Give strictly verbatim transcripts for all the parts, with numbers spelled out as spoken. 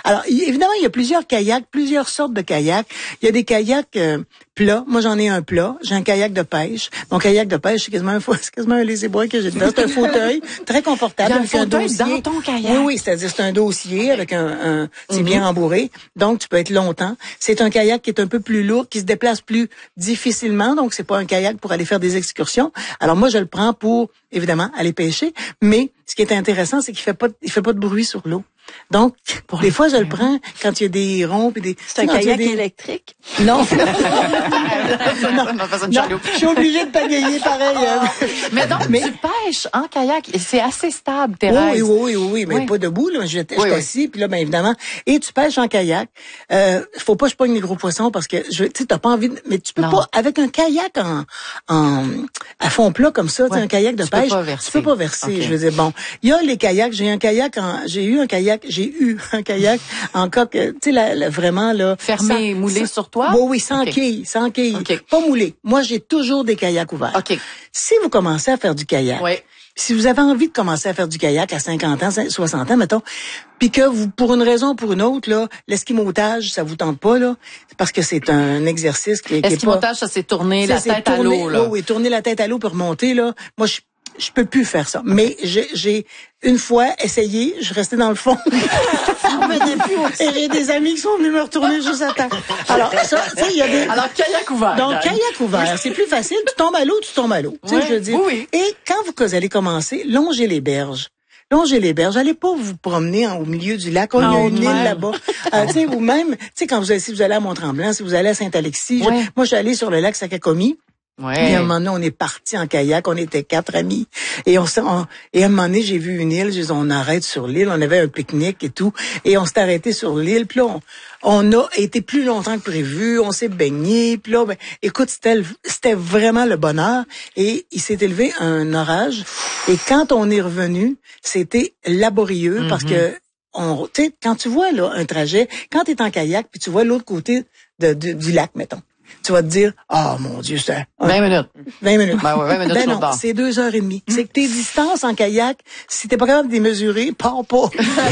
Alors, y, évidemment, il y a plusieurs kayaks, plusieurs sortes de kayaks. Il y a des kayaks euh, plats. Moi, j'en ai un plat. J'ai un kayak de pêche. Mon kayak de pêche, c'est quasiment un, c'est quasiment un laissez-bois que j'ai dedans. C'est un fauteuil très confortable. Il y a un avec fauteuil un dossier. dans ton kayak. Oui, oui, c'est-à-dire c'est un dossier avec un, un c'est Mm-hmm. bien rembourré. Donc, tu peux être longtemps. C'est un kayak qui est un peu plus lourd, qui se déplace plus difficilement. Donc, c'est pas un kayak pour aller faire des excursions. Alors, moi, je le prends pour, évidemment, aller pêcher. Mais, ce qui est intéressant, c'est qu'il fait pas, il fait pas de bruit sur l'eau. Donc, pour des fois, je le prends quand il y a des ronds et des... C'est un kayak des... électrique? Non. non, non, non. Je suis obligée de pagayer pareil. Oh. Mais donc, mais... tu pêches en kayak et c'est assez stable, Thérèse. Oui, oui, oui, oui, oui, mais oui. Pas debout, là. Je, je oui, t'assis, oui. Puis là, bien évidemment. Et tu pêches en kayak. Euh, faut pas que je pogne les gros poissons parce que, tu sais, t'as pas envie de... Mais tu peux non. pas, avec un kayak en, en, à fond plat comme ça, ouais. un kayak de tu pêche, peux pas tu peux pas verser. Okay. Je veux dire, bon, il y a les kayaks, j'ai un kayak en, j'ai eu un kayak J'ai eu un kayak en coque, tu sais, la, la, vraiment, là. Fermé, sans, moulé sans, sur toi? Oui, oui, sans okay. quilles, sans quilles. Okay. Pas moulé. Moi, j'ai toujours des kayaks ouverts. Okay. Si vous commencez à faire du kayak, ouais. si vous avez envie de commencer à faire du kayak à cinquante ans, soixante ans, mettons, puis que vous, pour une raison ou pour une autre, là, l'esquimautage, ça vous tente pas, là, c'est parce que c'est un exercice qui, qui est pas... L'esquimautage, ça c'est tourner la tête tourner, à l'eau, là. Oui, oui, tourner la tête à l'eau pour remonter, là. Moi, je Je peux plus faire ça. Mais j'ai, j'ai une fois essayé, je restais dans le fond. Et j'ai des amis qui sont venus me retourner juste à temps. Alors, ça, tu sais, il y a des... Alors, kayak ouvert. Donc, kayak ouvert. C'est plus facile. Tu tombes à l'eau, tu tombes à l'eau. Tu sais, je veux dire. Oui. Et quand vous allez commencer, longez les berges. Longez les berges. Allez pas vous promener en, au milieu du lac. Oh, il y a une île là-bas. euh, tu sais, ou même, tu sais, quand vous allez, si vous allez à Mont-Tremblant, si vous allez à Saint-Alexis. Ouais. Je, moi, je suis allée sur le lac Sakakomi. Ouais. Et à un moment donné, on est parti en kayak, on était quatre amis. Et on, on et à un moment donné, j'ai vu une île, j'ai dit, on arrête sur l'île, on avait un pique-nique et tout. Et on s'est arrêté sur l'île, puis là, on, on a été plus longtemps que prévu, on s'est baigné, puis là, ben, écoute, c'était, c'était vraiment le bonheur. Et il s'est élevé un orage. Et quand on est revenu, c'était laborieux mm-hmm. parce que on, tu sais, quand tu vois là un trajet, quand tu es en kayak, puis tu vois l'autre côté de, de, du lac, mettons. Tu vas te dire, ah, oh, mon Dieu, c'est... vingt minutes. vingt minutes. Ben ouais, vingt minutes ben non, c'est deux heures et demie. Mmh. C'est que tes distances en kayak, si t'es pas capable de les mesurer, pars pas.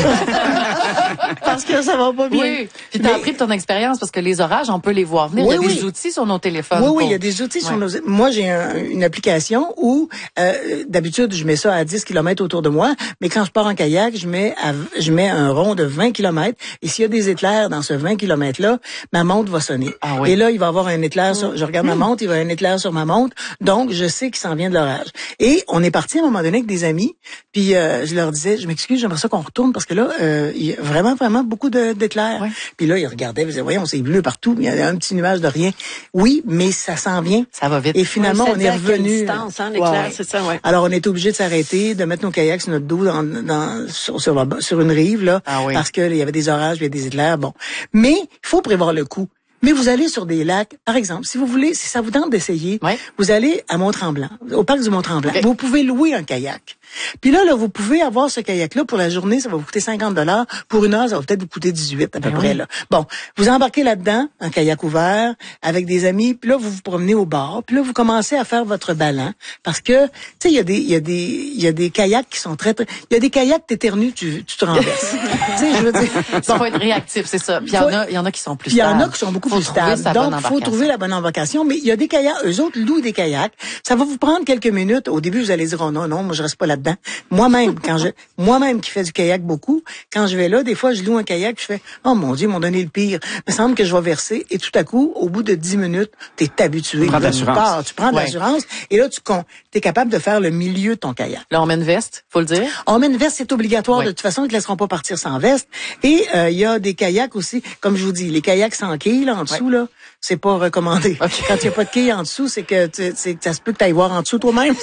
Parce que ça va pas bien. Oui. Puis t'as mais... appris de ton expérience parce que les orages, on peut les voir venir. Oui, il y a oui. des outils sur nos téléphones. Oui, pour... oui, il y a des outils ouais. sur nos... Moi, j'ai un, une application où, euh, d'habitude, je mets ça à dix kilomètres autour de moi, mais quand je pars en kayak, je mets à, je mets un rond de vingt kilomètres. Et s'il y a des éclairs dans ce vingt kilomètres-là, ma montre va sonner. Ah, oui. Et là, il va y avoir un éclair sur... Je regarde ma montre, il va y avoir un éclair sur ma montre. Donc, je sais qu'il s'en vient de l'orage. Et on est parti à un moment donné avec des amis. Puis, euh, je leur disais, je m'excuse, j'aimerais ça qu'on retourne parce que là, euh, il y a vraiment, vraiment beaucoup de, d'éclairs. Ouais. Puis là, ils regardaient, ils disaient, voyons, c'est bleu partout. Il y a un petit nuage de rien. Oui, mais ça s'en vient. Ça va vite. Et finalement, ouais, on est revenu. Distance, hein, l'éclair, ouais. c'est ça, ouais. Alors, on était obligé de s'arrêter, de mettre nos kayaks sur notre dos dans, dans, sur, sur, sur une rive, là. Ah oui. Parce qu'il y avait des orages, il y avait des éclairs. Bon. Mais, il faut prévoir le coup. Mais vous allez sur des lacs, par exemple, si vous voulez, si ça vous tente d'essayer, ouais. vous allez à Mont-Tremblant, au parc du Mont-Tremblant. Okay. Vous pouvez louer un kayak. Puis là, là, vous pouvez avoir ce kayak-là pour la journée, ça va vous coûter cinquante dollars. Pour une heure, ça va peut-être vous coûter dix-huit à peu ben près. Oui. Là. Bon, vous embarquez là-dedans, un kayak ouvert, avec des amis, puis là, vous vous promenez au bord, puis là, vous commencez à faire votre ballon. Parce que, tu sais, il y a des, il y a des, il y a des kayaks qui sont très, très... Il y a des kayaks, t'éternues, tu, tu te renverses. Tu sais, je veux dire... Bon. Faut être réactif, c'est ça. Puis il y en a, il y en a qui sont plus stables. Il y en a qui sont beaucoup faut plus stables. Donc, il faut trouver la bonne embarcation. Mais il y a des kayaks, eux autres louent des kayaks. Ça va vous prendre quelques minutes. Au début, vous allez dire, oh non, non, moi, je reste pas là-dedans. Moi-même, quand je, moi-même qui fais du kayak beaucoup, quand je vais là, des fois, je loue un kayak, je fais, oh mon Dieu, ils m'ont donné le pire. Il me semble que je vais verser. Et tout à coup, au bout de dix minutes, t'es habitué. Tu prends de l'assurance. Tu, tu prends de ouais. l'assurance. Et là, tu t'es capable de faire le milieu de ton kayak. Là, on met une veste, faut le dire. On met une veste, c'est obligatoire. Ouais. De toute façon, ils te laisseront pas partir sans veste. Et, il euh, y a des kayaks aussi, comme je vous dis, les kayaks sans quilles, là, en dessous, ouais. là. C'est pas recommandé. Okay. Quand il n'y a pas de quilles en dessous, c'est que, c'est que ça se peut que tu ailles voir en dessous toi-même.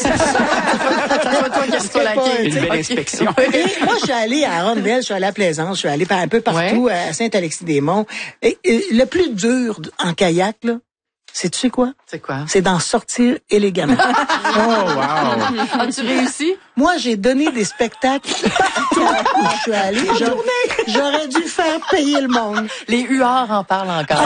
Une belle inspection. Et moi, je suis allée à Rondelle, je suis allée à Plaisance, je suis allée un peu partout, ouais. à Saint-Alexis-des-Monts. Et, et le plus dur en kayak, là, c'est tu sais quoi? C'est quoi? C'est d'en sortir élégamment. Oh, wow! As-tu réussi? Moi, j'ai donné des spectacles où je suis allée. Genre, J'aurais dû faire payer le monde. Les huards en parlent encore.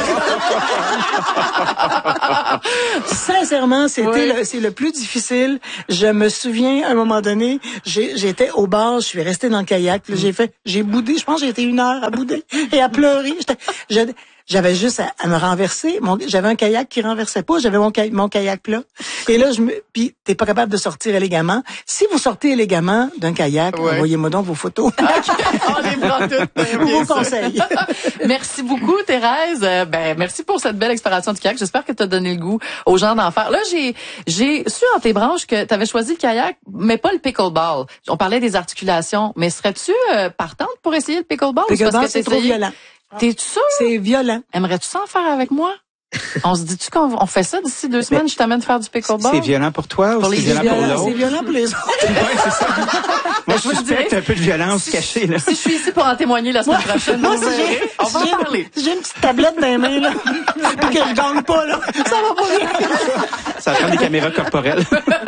Sincèrement, c'était oui. le, c'est le plus difficile. Je me souviens, à un moment donné, j'ai, j'étais au bar, je suis restée dans le kayak, puis j'ai fait, j'ai boudé, je pense que j'ai été une heure à bouder et à pleurer. J'étais, je, J'avais juste à, à me renverser. Mon, j'avais un kayak qui renversait pas. J'avais mon, kayak, mon kayak plat. Et là, je me, puis t'es pas capable de sortir élégamment. Si vous sortez élégamment d'un kayak, ouais. envoyez-moi donc vos photos. On les prend toutes. Vos conseils. Merci beaucoup, Thérèse. Euh, ben, merci pour cette belle exploration du kayak. J'espère que tu as donné le goût aux gens d'en faire. Là, j'ai, j'ai su en tes branches que tu avais choisi le kayak, mais pas le pickleball. On parlait des articulations, mais serais-tu euh, partante pour essayer le pickleball? Pickleball, parce que c'est trop violent. T'es-tu sûr? C'est violent. Aimerais-tu ça en faire avec moi? On se dit-tu qu'on on fait ça d'ici deux semaines, mais je t'amène faire du pickleball? C'est violent pour toi ou pour c'est les violent, violent pour l'autre? C'est violent pour les autres. Ouais, c'est ça. Moi, je suspecte un peu de violence si cachée, là. Si je suis ici pour en témoigner la semaine prochaine, moi, si j'ai, on va si en parler. J'ai une petite tablette dans les mains, là, puis que je gagne pas, là, ça va pas bien. Ça prend des caméras corporelles.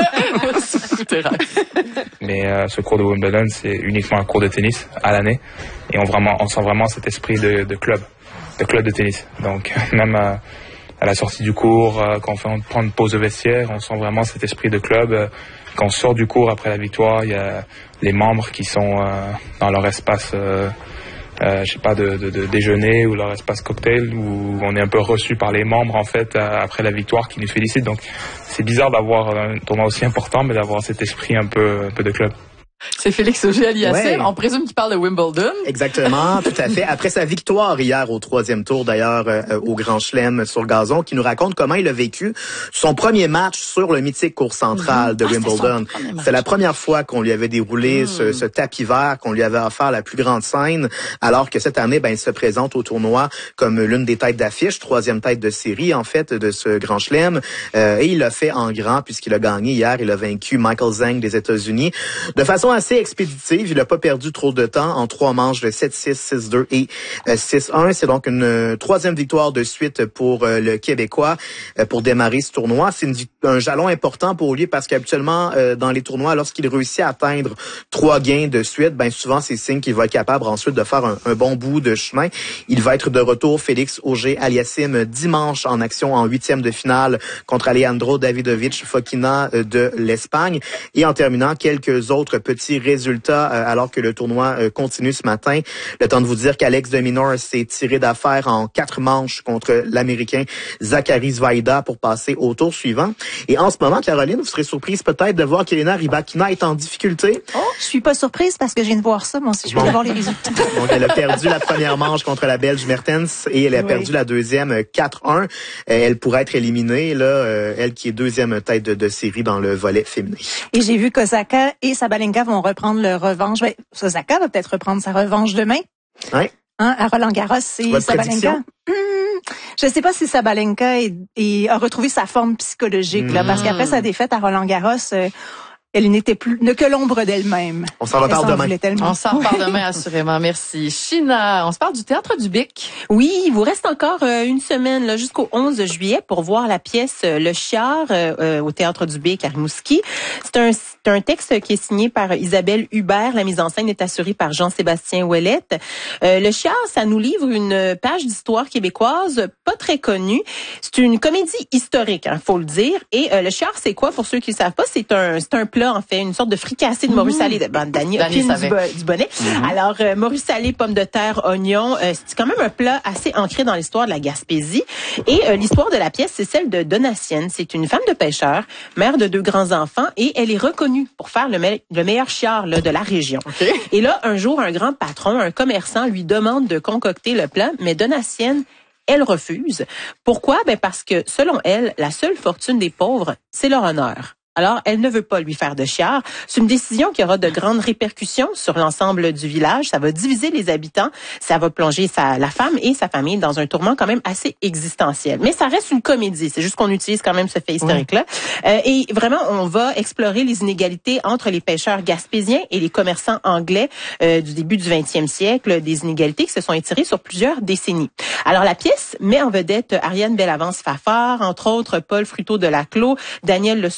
Mais euh, ce cours de Wimbledon, c'est uniquement un cours de tennis à l'année. Et on, vraiment, on sent vraiment cet esprit de, de club, de club de tennis. Donc, même à, à la sortie du cours, euh, quand on, fait, on prend une pause de vestiaire, on sent vraiment cet esprit de club. Euh, quand on sort du cours après la victoire, il y a les membres qui sont euh, dans leur espace, euh, euh, je sais pas, de, de, de déjeuner ou leur espace cocktail, où on est un peu reçu par les membres, en fait, euh, après la victoire, qui nous félicitent. Donc, c'est bizarre d'avoir un tournoi aussi important, mais d'avoir cet esprit un peu, un peu de club. C'est Félix Auger-Aliassime. Ouais. On présume qu'il parle de Wimbledon. Exactement, tout à fait. Après sa victoire hier au troisième tour, d'ailleurs, euh, au Grand Chelem sur gazon, qui nous raconte comment il a vécu son premier match sur le mythique court central mmh. de ah, Wimbledon. C'est la première fois qu'on lui avait déroulé mmh. ce, ce tapis vert, qu'on lui avait offert la plus grande scène, alors que cette année, ben, il se présente au tournoi comme l'une des têtes d'affiche, troisième tête de série, en fait, de ce Grand Chelem. Euh, et il l'a fait en grand, puisqu'il a gagné hier. Il a vaincu Michael Zhang des États-Unis de façon assez expéditive. Il n'a pas perdu trop de temps en trois manches de sept six, six deux et six un. C'est donc une euh, troisième victoire de suite pour euh, le Québécois euh, pour démarrer ce tournoi. C'est une, un jalon important pour lui parce qu'habituellement, euh, dans les tournois, lorsqu'il réussit à atteindre trois gains de suite, ben souvent, c'est signe qu'il va être capable ensuite de faire un, un bon bout de chemin. Il va être de retour, Félix Auger-Aliassime, dimanche en action en huitième de finale contre Alejandro Davidovich Fokina euh, de l'Espagne. Et en terminant, quelques autres petits résultats euh, alors que le tournoi euh, continue ce matin. Le temps de vous dire qu'Alex de Minaur s'est tiré d'affaire en quatre manches contre l'Américain Zachary Zvaida pour passer au tour suivant. Et en ce moment, Caroline, vous serez surprise peut-être de voir qu'Elena Rybakina est en difficulté. Oh, je suis pas surprise parce que je viens de voir ça, moi aussi. Je viens bon. de voir les résultats. Donc, elle a perdu la première manche contre la Belge Mertens et elle a oui. perdu la deuxième quatre un. Elle pourrait être éliminée, là, elle qui est deuxième tête de, de série dans le volet féminin. Et j'ai vu qu'Osaka et Sabalenka vont reprendre leur revanche. Ben, Osaka va peut-être reprendre sa revanche demain. Oui. Hein, à Roland-Garros et Sabalenka. Hum, je ne sais pas si Sabalenka est, est, a retrouvé sa forme psychologique, mmh. là, parce qu'après sa défaite à Roland-Garros, euh, elle n'était plus ne que l'ombre d'elle-même. On s'en reparle demain. On s'en reparle demain, assurément. Merci. China, on se parle du Théâtre du Bic. Oui, il vous reste encore euh, une semaine là, jusqu'au onze juillet pour voir la pièce euh, Le Chiard euh, au Théâtre du Bic à Rimouski. C'est un, c'est un texte qui est signé par Isabelle Hubert. La mise en scène est assurée par Jean-Sébastien Ouellette. Euh, Le Chiard, ça nous livre une page d'histoire québécoise pas très connue. C'est une comédie historique, hein, faut le dire. Et euh, Le Chiard, c'est quoi pour ceux qui ne savent pas? C'est un, c'est un plat en fait, une sorte de fricassé de morue salée. Ben, Dany a pile du, du bonnet. Mm-hmm. Alors, euh, morue salée, pommes de terre, oignons, euh, c'est quand même un plat assez ancré dans l'histoire de la Gaspésie. Et euh, l'histoire de la pièce, c'est celle de Donatienne. C'est une femme de pêcheur, mère de deux grands-enfants, et elle est reconnue pour faire le, me- le meilleur chiard là, de la région. Okay. Et là, un jour, un grand patron, un commerçant, lui demande de concocter le plat, mais Donatienne, elle refuse. Pourquoi? Ben parce que, selon elle, la seule fortune des pauvres, c'est leur honneur. Alors, elle ne veut pas lui faire de chiard. C'est une décision qui aura de grandes répercussions sur l'ensemble du village. Ça va diviser les habitants. Ça va plonger sa, la femme et sa famille dans un tourment quand même assez existentiel. Mais ça reste une comédie. C'est juste qu'on utilise quand même ce fait historique-là. Ouais. Euh, et vraiment, on va explorer les inégalités entre les pêcheurs gaspésiens et les commerçants anglais euh, du début du vingtième siècle. Des inégalités qui se sont étirées sur plusieurs décennies. Alors, la pièce met en vedette Ariane Bellavance-Fafard, entre autres Paul Fruteau de Laclos, Daniel Le Sceau-Farman,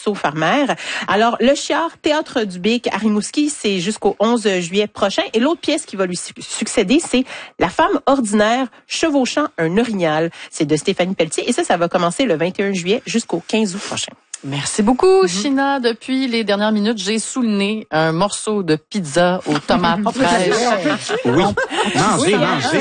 mère. Alors, Le Chiard, Théâtre du Bic à Rimouski, c'est jusqu'au onze juillet prochain. Et l'autre pièce qui va lui su- succéder, c'est La femme ordinaire chevauchant un orignal. C'est de Stéphanie Pelletier. Et ça, ça va commencer le vingt et un juillet jusqu'au quinze août prochain. Merci beaucoup, mm-hmm. China. Depuis les dernières minutes, j'ai sous le nez un morceau de pizza aux tomates fraîches. Oui, mangez, mangez.